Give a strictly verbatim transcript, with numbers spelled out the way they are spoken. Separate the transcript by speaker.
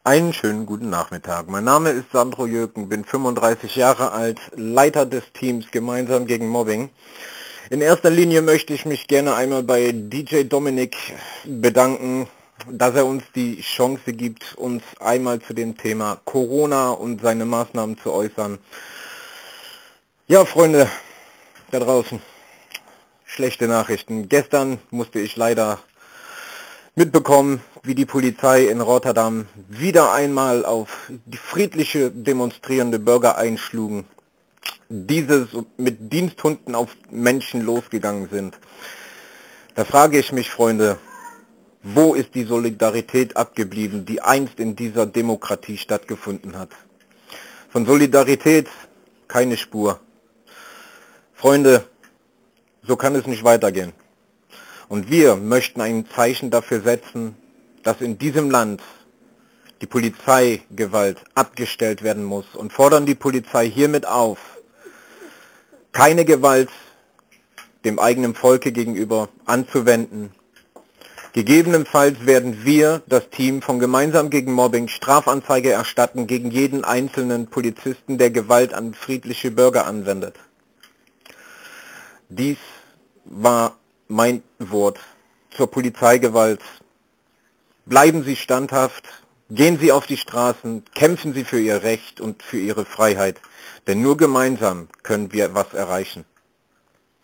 Speaker 1: Einen schönen guten Nachmittag. Mein Name ist Sandro Jöken, bin fünfunddreißig Jahre alt, Leiter des Teams Gemeinsam gegen Mobbing. In erster Linie möchte ich mich gerne einmal bei D J Dominik bedanken, dass er uns die Chance gibt, uns einmal zu dem Thema Corona und seine Maßnahmen zu äußern. Ja, Freunde da draußen, schlechte Nachrichten. Gestern musste ich leider mitbekommen, wie die Polizei in Rotterdam wieder einmal auf die friedliche demonstrierende Bürger einschlugen, diese mit Diensthunden auf Menschen losgegangen sind. Da frage ich mich, Freunde, wo ist die Solidarität abgeblieben, die einst in dieser Demokratie stattgefunden hat? Von Solidarität keine Spur. Freunde, so kann es nicht weitergehen. Und wir möchten ein Zeichen dafür setzen, dass in diesem Land die Polizeigewalt abgestellt werden muss und fordern die Polizei hiermit auf, keine Gewalt dem eigenen Volke gegenüber anzuwenden. Gegebenenfalls werden wir, das Team von Gemeinsam gegen Mobbing, Strafanzeige erstatten gegen jeden einzelnen Polizisten, der Gewalt an friedliche Bürger anwendet. Dies war mein Wort zur Polizeigewalt. Bleiben Sie standhaft, gehen Sie auf die Straßen, kämpfen Sie für Ihr Recht und für Ihre Freiheit, denn nur gemeinsam können wir was erreichen.